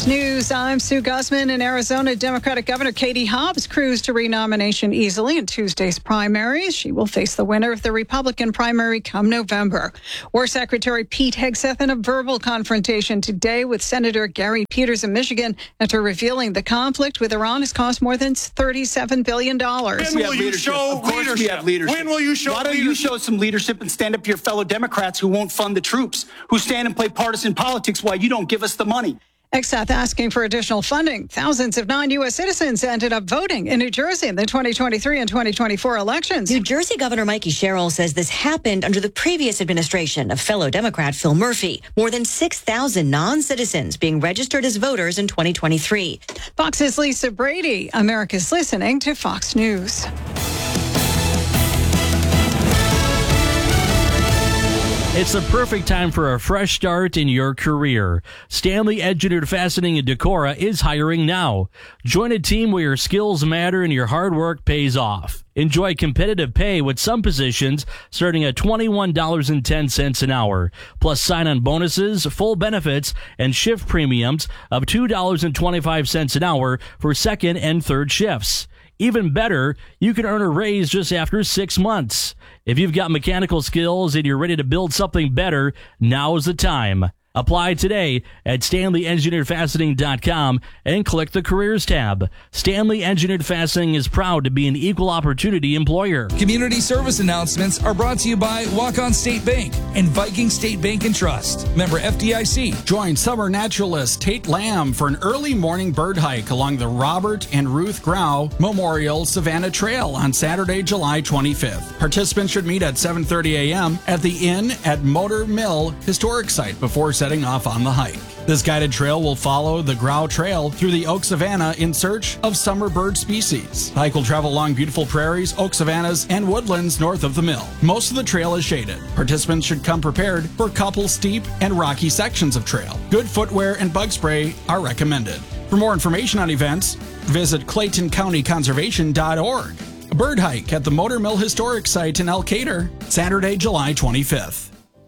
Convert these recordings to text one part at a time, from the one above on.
Fox News, I'm Sue Guzman. In Arizona, Democratic Governor Katie Hobbs cruised to renomination easily in Tuesday's primaries. She will face the winner of the Republican primary come November. War Secretary Pete Hegseth in a verbal confrontation today with Senator Gary Peters of Michigan after revealing the conflict with Iran has cost more than $37 billion. When will you show leadership? We have leadership. When will you show leadership? Why don't you show some leadership and stand up to your fellow Democrats who won't fund the troops, who stand and play partisan politics while you don't give us the money? Hegseth asking for additional funding. Thousands of non-U.S. citizens ended up voting in New Jersey in the 2023 and 2024 elections. New Jersey Governor Mikey Sherrill says this happened under the previous administration of fellow Democrat Phil Murphy. More than 6,000 non-citizens being registered as voters in 2023. Fox's Lisa Brady. America's listening to Fox News. It's the perfect time for a fresh start in your career. Stanley Engineered Fastening in Decorah is hiring now. Join a team where your skills matter and your hard work pays off. Enjoy competitive pay with some positions starting at $21.10 an hour, plus sign-on bonuses, full benefits, and shift premiums of $2.25 an hour for second and third shifts. Even better, you can earn a raise just after 6 months. If you've got mechanical skills and you're ready to build something better, now is the time. Apply today at StanleyEngineeredFastening.com and click the Careers tab. Stanley Engineered Fastening is proud to be an equal opportunity employer. Community service announcements are brought to you by Walk-On State Bank and Viking State Bank and Trust. Member FDIC. Join summer naturalist Tate Lamb for an early morning bird hike along the Robert and Ruth Grau Memorial Savannah Trail on Saturday, July 25th. Participants should meet at 7:30 a.m. at the Inn at Motor Mill Historic Site before setting off on the hike. This guided trail will follow the Grau Trail through the Oak Savanna in search of summer bird species. The hike will travel along beautiful prairies, oak savannas, and woodlands north of the mill. Most of the trail is shaded. Participants should come prepared for a couple steep and rocky sections of trail. Good footwear and bug spray are recommended. For more information on events, visit ClaytonCountyConservation.org. A bird hike at the Motor Mill Historic Site in Elkader, Saturday, July 25th.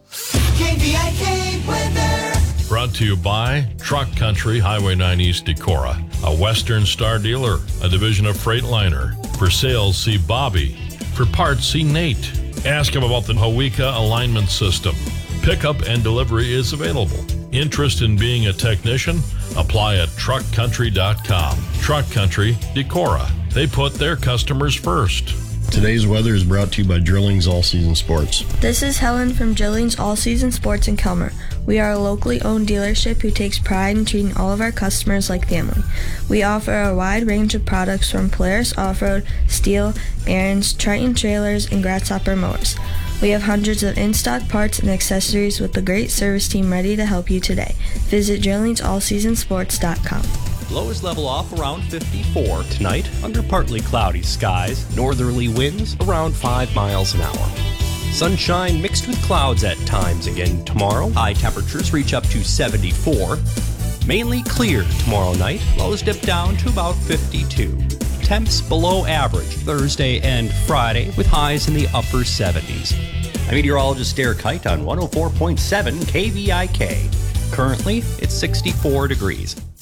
KVIK weather. Brought to you by Truck Country, Highway 9 East Decorah, a Western Star dealer, a division of Freightliner. For sales, see Bobby. For parts, see Nate. Ask him about the Hawika alignment system. Pickup and delivery is available. Interest in being a technician? Apply at truckcountry.com. Truck Country, Decorah. They put their customers first. Today's weather is brought to you by Drillings All Season Sports. This is Helen from Drillings All Season Sports in Kelmer. We are a locally owned dealership who takes pride in treating all of our customers like family. We offer a wide range of products from Polaris Off-Road, Steel, Aaron's, Triton trailers, and Grasshopper mowers. We have hundreds of in-stock parts and accessories with a great service team ready to help you today. Visit DrillingsAllSeasonSports.com. Lows level off around 54 tonight under partly cloudy skies, northerly winds around 5 miles an hour. Sunshine mixed with clouds at times again tomorrow. High temperatures reach up to 74. Mainly clear tomorrow night. Lows dip down to about 52. Temps below average Thursday and Friday with highs in the upper 70s. I'm meteorologist Derek Height on 104.7 KVIK. Currently, it's 64 degrees.